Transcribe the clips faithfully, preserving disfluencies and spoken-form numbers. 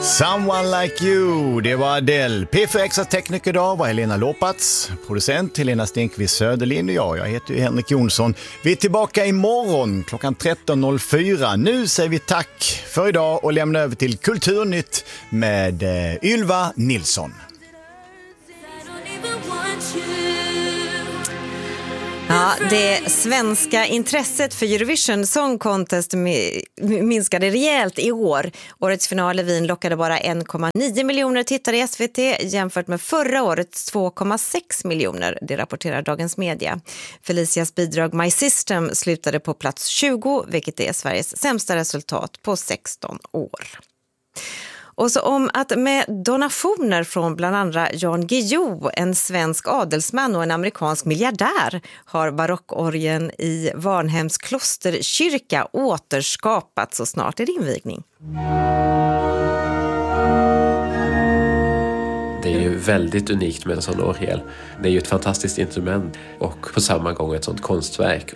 Someone Like You, det var Adele. P fyra Extra tekniker idag var Helena Lopats, producent Helena Stenqvist Söderlind och jag, jag heter ju Henrik Jonsson. Vi är tillbaka imorgon klockan tretton noll fyra. Nu säger vi tack för idag och lämnar över till Kulturnytt med Ylva Nilsson. Ja, det svenska intresset för Eurovision Song Contest minskade rejält i år. Årets final i Wien lockade bara en komma nio miljoner tittare i S V T jämfört med förra årets två komma sex miljoner, det rapporterar Dagens Media. Felicias bidrag My System slutade på plats tjugo, vilket är Sveriges sämsta resultat på sexton år. Och så om att med donationer från bland andra Jan Guillou, en svensk adelsman och en amerikansk miljardär, har barockorgeln i Varnhems klosterkyrka återskapats så snart är det invigning. Det är ju väldigt unikt med en sån orgel. Det är ju ett fantastiskt instrument och på samma gång ett sånt konstverk.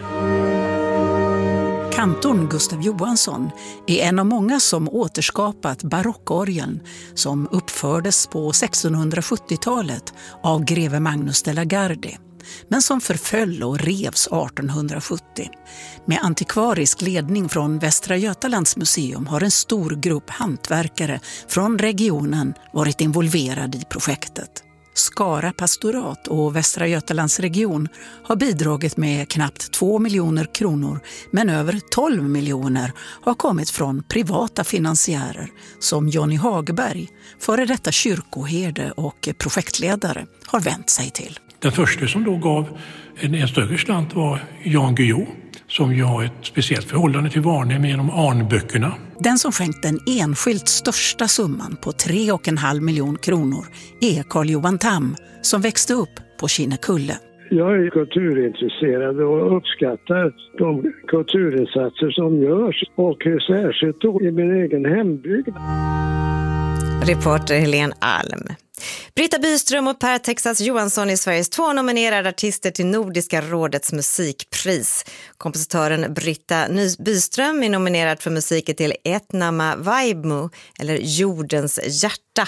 Kantorn Gustav Johansson är en av många som återskapat barockorgeln som uppfördes på sextonhundrasjuttiotalet av greve Magnus de la Gardie, men som förföll och revs artonhundrasjuttio. Med antikvarisk ledning från Västra Götalands museum har en stor grupp hantverkare från regionen varit involverad i projektet. Skara pastorat och Västra Götalands region har bidragit med knappt två miljoner kronor, men över tolv miljoner har kommit från privata finansiärer som Johnny Hagberg, före detta kyrkoherde och projektledare, har vänt sig till. Den första som då gav en, en större slant var Jan Guillou, som ju har ett speciellt förhållande till Varnhem genom Arnböckerna. Den som skänkt den enskilt största summan på tre och en halv miljon kronor är Carl Johan Tam, som växte upp på Kinnekulle. Jag är kulturintresserad och uppskattar de kulturinsatser som görs, och särskilt då i min egen hembygd. Reporter Helene Alm. Britta Byström och Per Texas Johansson är Sveriges två nominerade artister till Nordiska rådets musikpris. Kompositören Britta Byström är nominerad för musiken till Etnama Vaibmu, eller Jordens hjärta.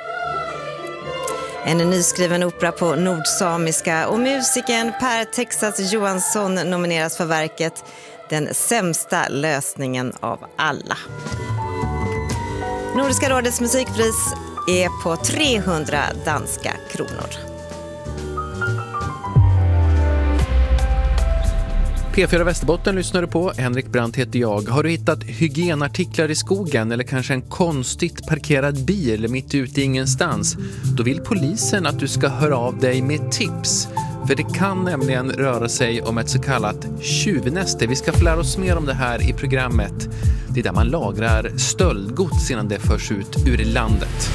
En nyskriven opera på nordsamiska, och musiken Per Texas Johansson nomineras för verket Den sämsta lösningen av alla. Nordiska rådets musikpris är på trehundra danska kronor. P fyra Västerbotten lyssnar du på. Henrik Brandt heter jag. Har du hittat hygienartiklar i skogen eller kanske en konstigt parkerad bil mitt ute i ingenstans? Då vill polisen att du ska höra av dig med tips. För det kan nämligen röra sig om ett så kallat tjuvnäste. Vi ska få lära oss mer om det här i programmet. Det är där man lagrar stöldgods innan det förs ut ur landet.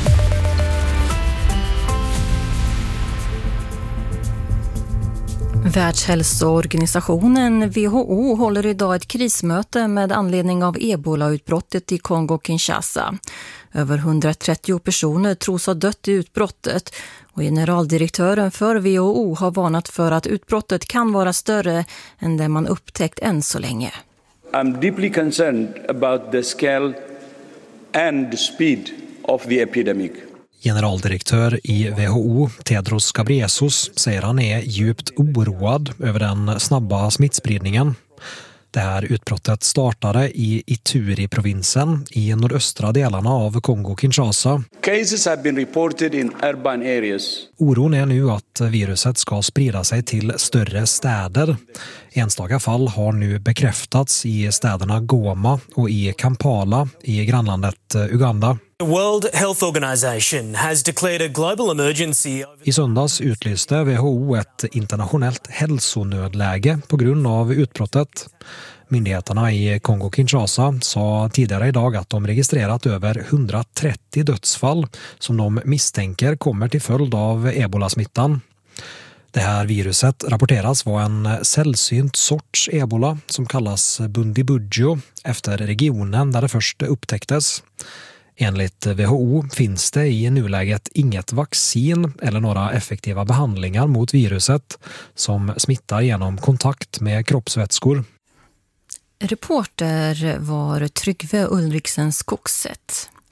Världshälsoorganisationen W H O håller idag ett krismöte med anledning av ebola-utbrottet i Kongo-Kinshasa. Över hundratrettio personer tros ha dött i utbrottet, och generaldirektören för W H O har varnat för att utbrottet kan vara större än det man upptäckt än så länge. I'm deeply concerned about the scale and the speed of the epidemic. Generaldirektör i W H O, Tedros Ghebreyesus, säger han är djupt oroad över den snabba smittspridningen. Det här utbrottet startade i Ituri-provinsen i nordöstra delarna av Kongo-Kinshasa. Cases have been reported in urban areas. Oron är nu att viruset ska sprida sig till större städer. Enstaka fall har nu bekräftats i städerna Goma och i Kampala i grannlandet Uganda. The World Health Organization has declared a global emergency. I söndags utlyste W H O ett internationellt hälsonödläge på grund av utbrottet. Myndigheterna i Kongo-Kinshasa sa tidigare idag att de registrerat över hundratrettio dödsfall som de misstänker kommer till följd av ebolasmittan. Det här viruset rapporteras vara en sällsynt sorts ebola som kallas Bundibugyo efter regionen där det först upptäcktes. Enligt W H O finns det i nuläget inget vaccin eller några effektiva behandlingar mot viruset som smittar genom kontakt med kroppsvätskor. Reporter var Tryggve Ulriksen Skogset.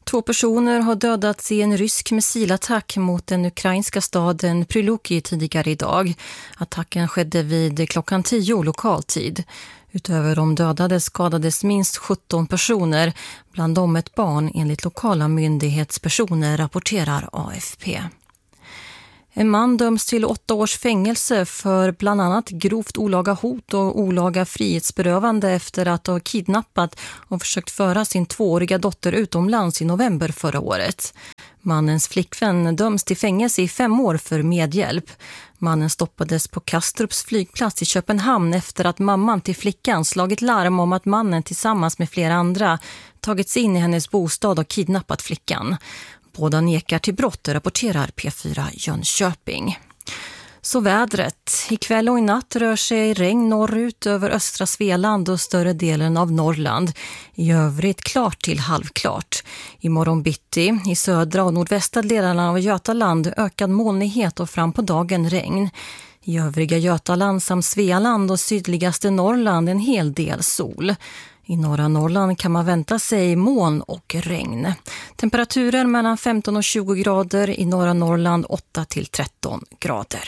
Två personer har dödats i en rysk missilattack mot den ukrainska staden Pryluki tidigare idag. Attacken skedde vid klockan tio lokaltid. Utöver de dödade skadades minst sjutton personer, bland dem ett barn enligt lokala myndighetspersoner, rapporterar A F P. En man döms till åtta års fängelse för bland annat grovt olaga hot och olaga frihetsberövande efter att ha kidnappat och försökt föra sin tvååriga dotter utomlands i november förra året. Mannens flickvän döms till fängelse i fem år för medhjälp. Mannen stoppades på Kastrups flygplats i Köpenhamn efter att mamman till flickan slagit larm om att mannen tillsammans med flera andra tagits in i hennes bostad och kidnappat flickan. Båda nekar till brott, rapporterar P fyra Jönköping. Så vädret. Ikväll och i natt rör sig regn norrut över östra Svealand och större delen av Norrland. I övrigt klart till halvklart. Imorgon bitti i södra och nordvästra delarna av Götaland ökad molnighet och fram på dagen regn. I övriga Götaland samt Svealand och sydligaste Norrland en hel del sol. I norra Norrland kan man vänta sig moln och regn. Temperaturer mellan femton och tjugo grader, i norra Norrland åtta till tretton grader.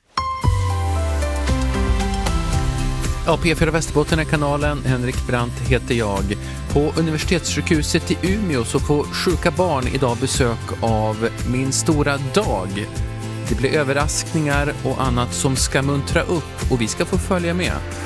Ja, P fyra Västerbotten är kanalen. Henrik Brandt heter jag. På universitetssjukhuset i Umeå så får sjuka barn idag besök av Min stora dag. Det blir överraskningar och annat som ska muntra upp och vi ska få följa med.